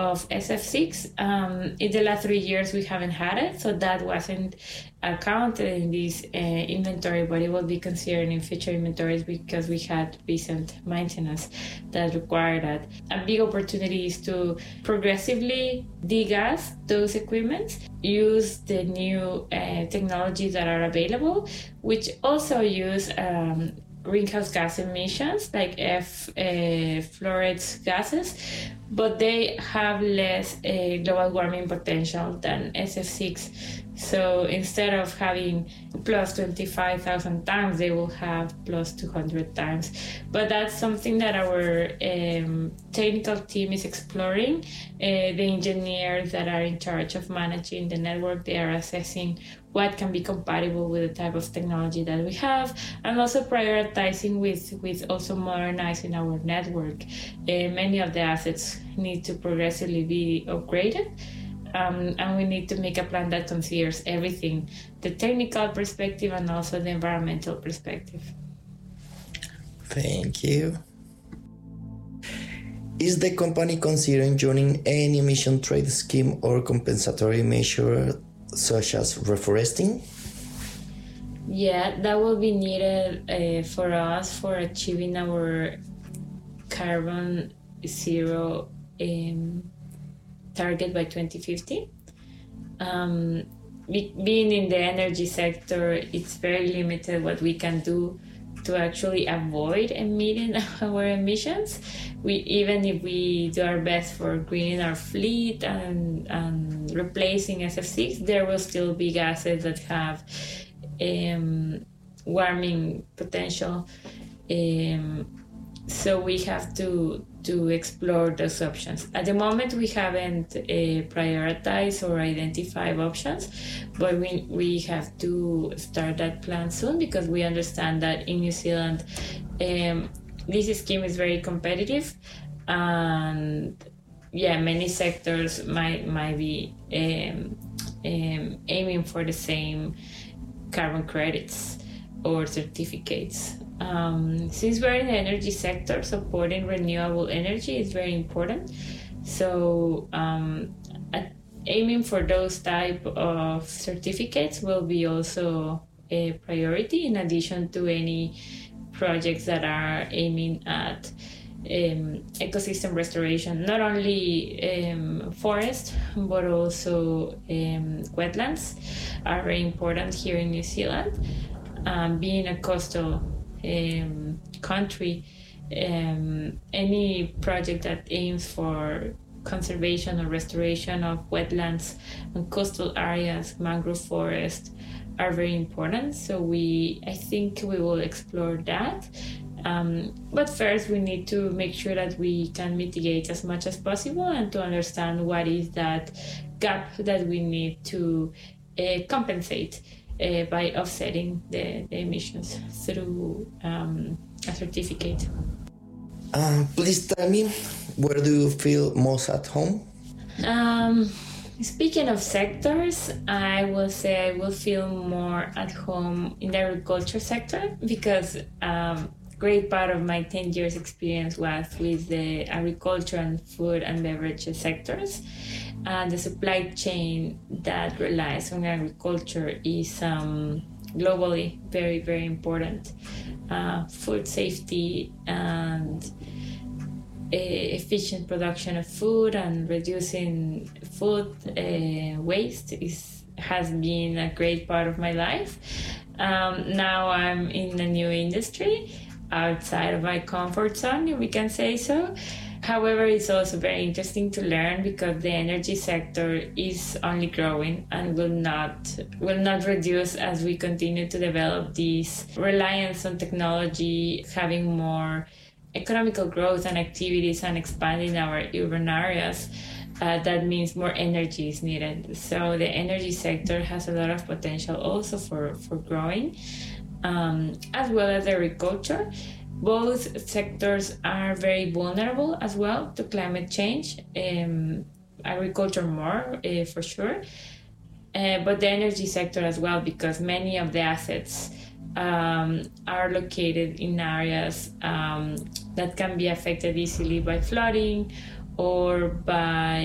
of SF6. In the last 3 years, we haven't had it, so that wasn't counted in this inventory, but it will be considered in future inventories because we had recent maintenance that required that. A big opportunity is to progressively degas those equipments, use the new technologies that are available, which also use greenhouse gas emissions like fluoride gases, but they have less global warming potential than SF6. So instead of having plus 25,000 times, they will have plus 200 times. But that's something that our technical team is exploring. The engineers that are in charge of managing the network, they are assessing what can be compatible with the type of technology that we have, and also prioritizing with also modernizing our network. Many of the assets need to progressively be upgraded. And we need to make a plan that considers everything, the technical perspective and also the environmental perspective. Thank you. Is the company considering joining any emission trade scheme or compensatory measure such as reforesting? Yeah, that will be needed for us for achieving our carbon zero target by 2050. Being in the energy sector, it's very limited what we can do to actually avoid emitting our emissions. Even if we do our best for greening our fleet and replacing SF6, there will still be gases that have warming potential. So we have to explore those options. At the moment, we haven't prioritized or identified options, but we have to start that plan soon because we understand that in New Zealand, this scheme is very competitive, and many sectors might be aiming for the same carbon credits or certificates. Since we're in the energy sector, supporting renewable energy is very important. So aiming for those type of certificates will be also a priority, in addition to any projects that are aiming at ecosystem restoration, not only forest, but also wetlands are very important here in New Zealand. Being a coastal country, any project that aims for conservation or restoration of wetlands and coastal areas, mangrove forest, are very important. So I think we will explore that. But first, we need to make sure that we can mitigate as much as possible and to understand what is that gap that we need to compensate by offsetting the emissions through a certificate. Please tell me, where do you feel most at home? Speaking of sectors, I will say I will feel more at home in the agriculture sector because great part of my 10 years experience was with the agriculture and food and beverage sectors. The supply chain that relies on agriculture is globally very, very important. Food safety and efficient production of food and reducing food waste has been a great part of my life. Now I'm in a new industry outside of my comfort zone, we can say so. However, it's also very interesting to learn because the energy sector is only growing and will not reduce as we continue to develop this reliance on technology, having more economical growth and activities and expanding our urban areas. That means more energy is needed. So the energy sector has a lot of potential also for growing, as well as agriculture. Both sectors are very vulnerable as well to climate change. Agriculture more, for sure, but the energy sector as well, because many of the assets are located in areas that can be affected easily by flooding or by